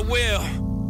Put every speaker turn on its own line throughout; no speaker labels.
will.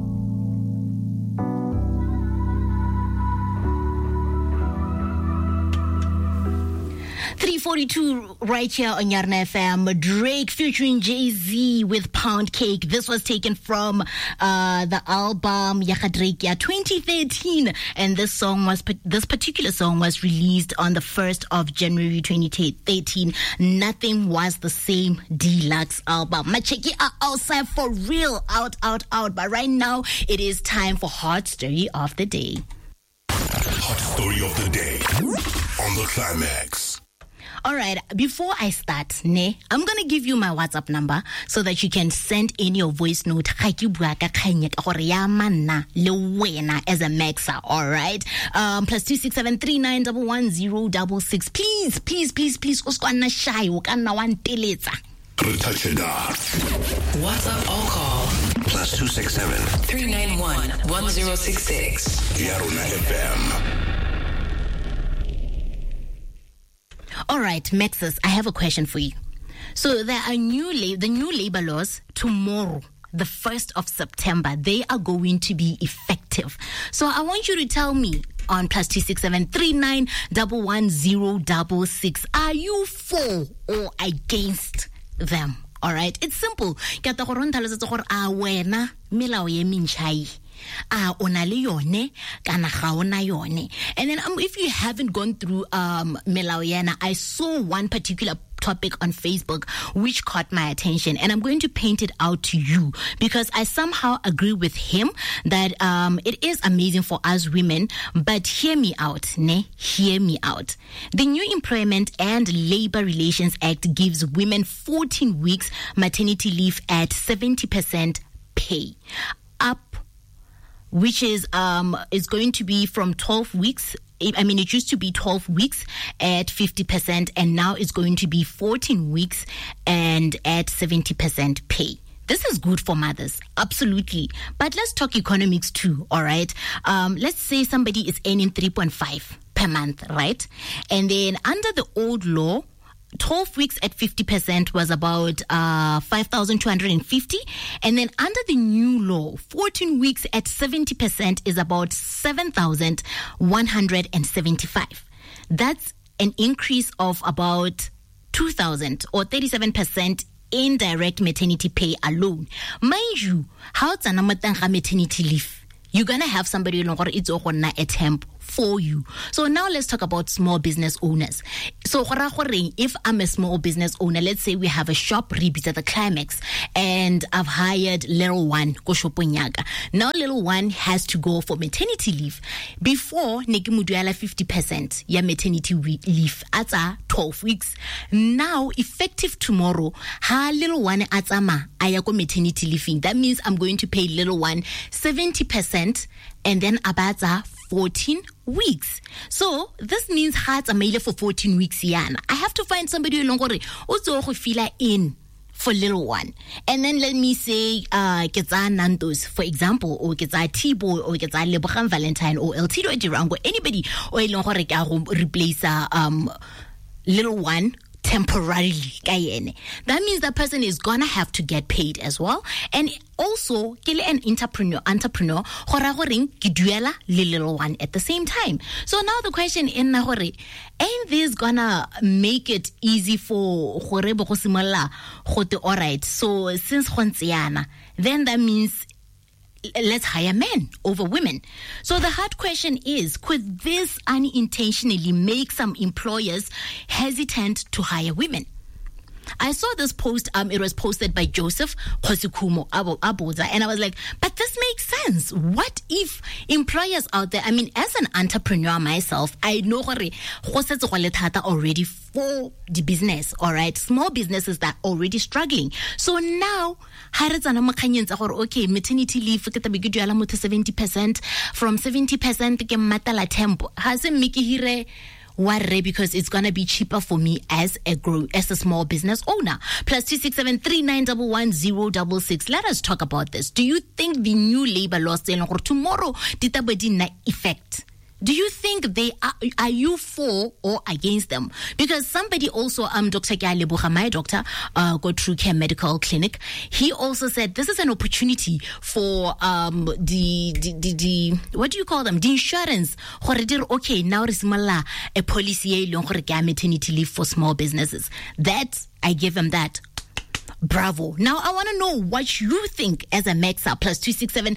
3:42 right here on Yarna FM. Drake featuring Jay-Z with Pound Cake. This was taken from the album Yaga Drake 2013, and this particular song was released on the 1st of January 2013. Nothing Was the Same Deluxe album. Macheki are outside for real, out. But right now it is time for Hot Story of the Day.
Hot Story of the Day on the Climax.
All right, before I start, I'm going to give you my WhatsApp number so that you can send in your voice note as a maxa, all right? +26739111066. Please, uskwana shy, ukana wan teleza.
WhatsApp or call
+267
391 1066.
Yarna FM.
All right, Maxis, I have a question for you. So there are the new labor laws tomorrow, the 1st of September. They are going to be effective. So I want you to tell me on +26739111066, are you for or against them? All right, it's simple. Ona le yone kana ga ona yone. And then if you haven't gone through Melaoyana, I saw one particular topic on Facebook which caught my attention, and I'm going to paint it out to you because I somehow agree with him that it is amazing for us women, but hear me out. Hear me out. The new Employment and Labor Relations Act gives women 14 weeks maternity leave at 70% pay, up, which is going to be from 12 weeks. I mean, it used to be 12 weeks at 50%, and now it's going to be 14 weeks and at 70% pay. This is good for mothers, absolutely. But let's talk economics too, all right? Let's say somebody is earning 3.5 per month, right? And then under the old law, 12 weeks at 50% was about 5,250, and then under the new law, 14 weeks at 70% is about 7,175. That's an increase of about 2,000 or 37% in direct maternity pay alone. Mind you, how it's an maternity leave, you're gonna have somebody it's a temp for you. So now let's talk about small business owners. So if I'm a small business owner, let's say we have a shop Ribis at the Climax, and I've hired little one go shoponyaga. Now little one has to go for maternity leave. Before negimuduala 50% ya maternity leave at 12 weeks. Now effective tomorrow, ha little one atama ayako maternity leave. That means I'm going to pay little one 70% and then abata 14 weeks. So this means hearts are made for 14 weeks. I have to find somebody who also feel in for little one. And then let me say Ketsa Nandos, for example, or Ketsa T-Boy, or Ketsa Leboham Valentine, or El Tito Durango, anybody or replace little one temporarily. That means that person is gonna have to get paid as well. And also an entrepreneur little one at the same time. So now the question in Nahore, ain't this gonna make it easy for Horebo Hosimala Hote? All right, so since Honsiana, then that means let's hire men over women. So the hard question is, could this unintentionally make some employers hesitant to hire women? I saw this post, it was posted by Joseph Khosikumo Aboza, and I was like, but this makes sense. What if employers out there, I mean, as an entrepreneur myself, I know already for the business, all right, small businesses that are already struggling. So now, okay, maternity leave, 70%, from 70% tempo, because it's gonna be cheaper for me as a small business owner. +26739111066. Let us talk about this. Do you think the new labor laws tomorrow effect? do you think they are you for or against them? Because somebody also, Dr. Kyaleboga, my doctor, go True Care Medical Clinic, he also said this is an opportunity for the what do you call them? The insurance. Okay, now there's a policy on maternity leave for small businesses. That I give them that. Bravo. Now I want to know what you think as a Mexa. Plus 267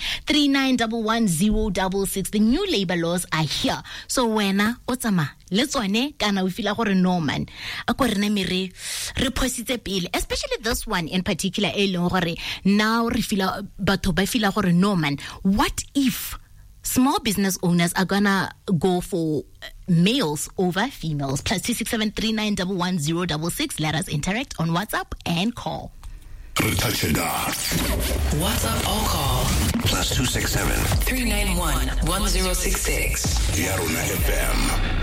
3911 066. The new labor laws are here. So wena otsama let's one kana we feel gore no man akorena mere re positse pele, especially this one in particular now re feel batho ba feel gore no man. What if small business owners are gonna go for males over females? Plus 267 3911 066. Let us interact on WhatsApp and call.
WhatsApp or call.
Plus 267
391 1066.
Yarona FM.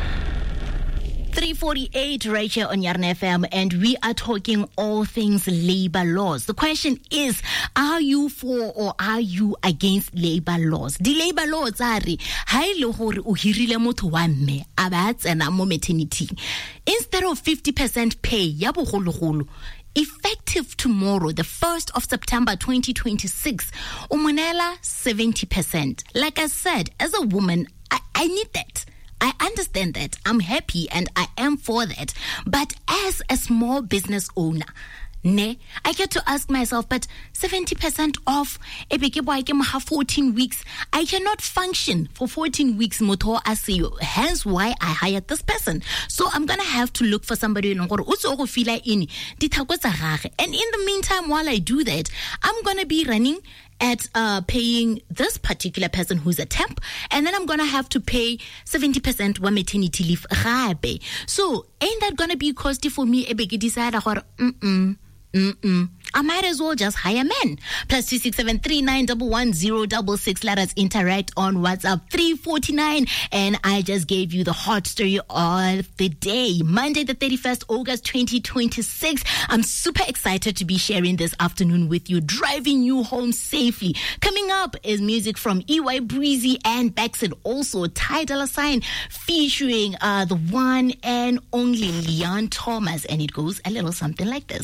3:48 right here on Yarona FM, and we are talking all things labor laws. The question is, are you for or are you against labor laws? The labor laws are ha ile gore o hirile motho wa mme a ba tsena mo maternity, instead of 50% pay ya bogologolo, effective tomorrow, the 1st of September 2026, umonela 70%. Like I said, as a woman, I need that. I understand that. I'm happy and I am for that. But as a small business owner, I get to ask myself, but 70% off, 14 weeks, I cannot function for 14 weeks, hence why I hired this person. So I'm going to have to look for somebody and in the meantime, while I do that, I'm going to be running at paying this particular person who's a temp, and then I'm gonna have to pay 70% wa maternity leave. So ain't that gonna be costly for me? Decide I might as well just hire men. Plus 267 3911 066. Let us interact on WhatsApp. 349, and I just gave you the hot story of the day, Monday the 31st August 2026. I'm super excited to be sharing this afternoon with you, driving you home safely. Coming up is music from EY Breezy and Baxter, also Ty Dolla $ign featuring the one and only Leon Thomas, and it goes a little something like this.